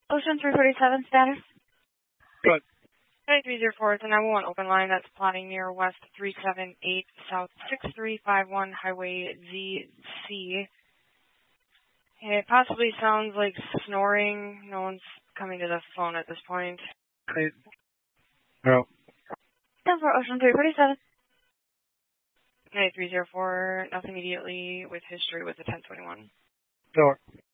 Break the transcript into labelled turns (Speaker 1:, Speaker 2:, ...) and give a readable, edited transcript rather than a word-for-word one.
Speaker 1: Ocean 347 status.
Speaker 2: Good.
Speaker 1: 304 is a 911 open line that's plotting near West 378 South 6351 Highway ZC. It possibly sounds like snoring. No one's coming to the phone at this point.
Speaker 2: Okay. No.
Speaker 1: 10-4 Ocean 347. 304, nothing immediately with history with the 1021.
Speaker 2: Door.